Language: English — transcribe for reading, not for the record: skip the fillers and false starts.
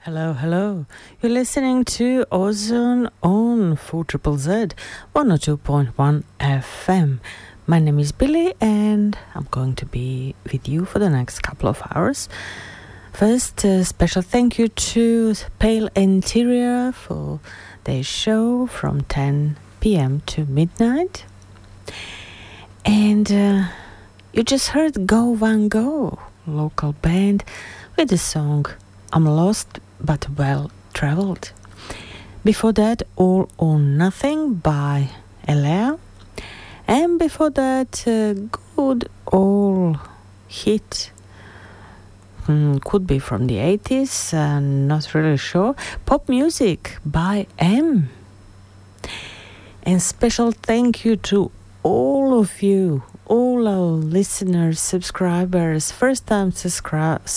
Hello, hello. You're listening to Ozone on 4ZZZ 102.1 FM. My name is Billy and I'm going to be with you for the next couple of hours. First, a special thank you to Pale Interior for their show from 10 p.m. to midnight. And you just heard Go Van Go, local band, with the song I'm Lost But Well Traveled. Before that, All or Nothing by Elea. And before that, good old hit. Could be from the 80s, not really sure. Pop Music by M. And special thank you to all of you, all our listeners, subscribers, first-time